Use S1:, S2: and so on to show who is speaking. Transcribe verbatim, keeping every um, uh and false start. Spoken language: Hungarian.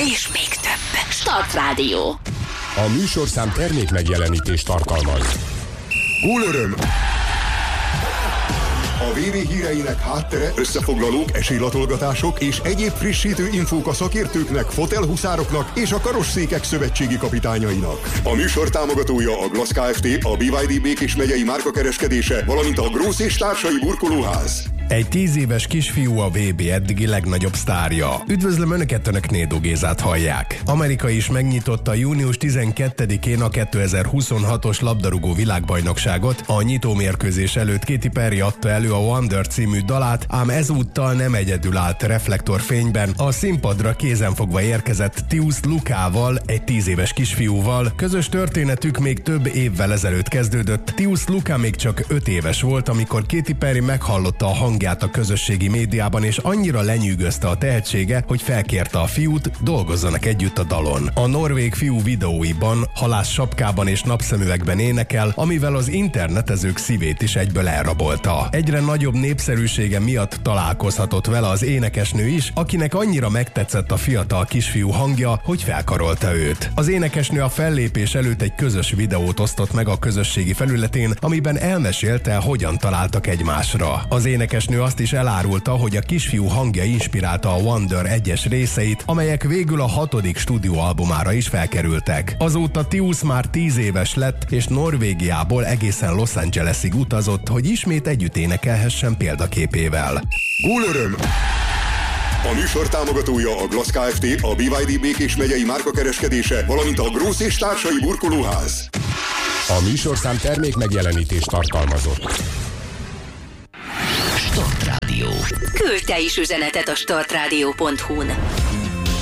S1: és még több. Start Rádió.
S2: A műsorszám termék megjelenítést tartalmaz.
S3: Gólöröm! A vé vé híreinek háttere, összefoglalók, esélylatolgatások és egyéb frissítő infók a szakértőknek, fotelhuszároknak és a karosszékek szövetségi kapitányainak. A műsor támogatója a Glass Kft., a bé vé dé Békés megyei márkakereskedése, valamint a Grósz és társai burkolóház.
S4: Egy tíz éves kisfiú a vé bé eddigi legnagyobb sztárja. Üdvözlöm Önöket, Önök Nédó Gézát hallják. Amerika is megnyitotta június tizenkettedikén a kétezer-huszonhatos labdarúgó világbajnokságot. A nyitómérkőzés előtt Katy Perry adta elő a Wonder című dalát, ám ezúttal nem egyedül állt reflektorfényben. A színpadra kézenfogva érkezett Tius Lukával, egy tíz éves kisfiúval. Közös történetük még több évvel ezelőtt kezdődött. Tius Luka még csak öt éves volt, amikor Katy Perry meghallotta a hang a közösségi médiában, és annyira lenyűgözte a tehetsége, hogy felkérte a fiút, dolgozzanak együtt a dalon. A norvég fiú videóiban halász sapkában és napszemüvegben énekel, amivel az internetezők szívét is egyből elrabolta. Egyre nagyobb népszerűsége miatt találkozhatott vele az énekesnő is, akinek annyira megtetszett a fiatal kisfiú hangja, hogy felkarolta őt. Az énekesnő a fellépés előtt egy közös videót osztott meg a közösségi felületén, amiben elmesélte, hogyan találtak egymásra. Az énekes nő azt is elárulta, hogy a kisfiú hangja inspirálta a Wonder egyes részeit, amelyek végül a hatodik stúdióalbumára is felkerültek. Azóta Tius már tíz éves lett, és Norvégiából egészen Los Angelesig utazott, hogy ismét együtt énekelhessen példaképével.
S3: Gólöröm! A műsor támogatója a Glass Kft., a bé vé dé Békés megyei márkakereskedése, valamint a Grósz és társai burkolóház.
S2: A műsorszám termék megjelenítést tartalmazott.
S1: Start Rádió. Küldj te is üzenetet a startradio pont hu-n.